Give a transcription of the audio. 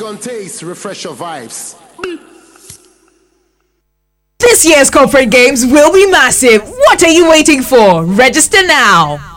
gun taste, refresh your vibes. This year's corporate games will be massive. What are you waiting for? Register now.